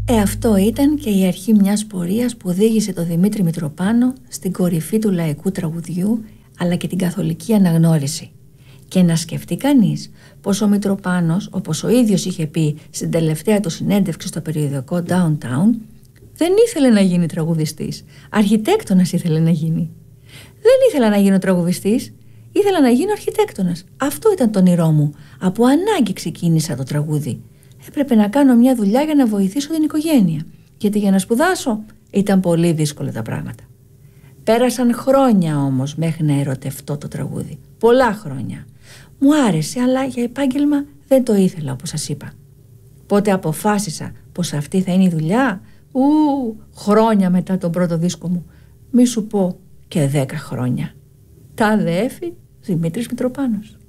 Αυτό ήταν και η αρχή μιας πορείας που οδήγησε τον Δημήτρη Μητροπάνο στην κορυφή του λαϊκού τραγουδιού, αλλά και την καθολική αναγνώριση. Και να σκεφτεί κανείς πως ο Μητροπάνος, όπως ο ίδιος είχε πει στην τελευταία του συνέντευξη στο περιοδικό Downtown, δεν ήθελε να γίνει τραγουδιστής. Αρχιτέκτονας ήθελε να γίνει. Δεν ήθελα να γίνω τραγουδιστής, ήθελα να γίνω αρχιτέκτονας. Αυτό ήταν το όνειρό μου. Από ανάγκη ξεκίνησα το τραγούδι. Έπρεπε να κάνω μια δουλειά για να βοηθήσω την οικογένεια. Γιατί για να σπουδάσω ήταν πολύ δύσκολα τα πράγματα. Πέρασαν χρόνια όμως μέχρι να ερωτευτώ το τραγούδι. Πολλά χρόνια. Μου άρεσε, αλλά για επάγγελμα δεν το ήθελα, όπως σας είπα. Πότε αποφάσισα πως αυτή θα είναι η δουλειά? Χρόνια μετά τον πρώτο δίσκο μου. Μη σου πω και 10 χρόνια. Τάδε Εφη, Δημήτρης Μητροπάνος.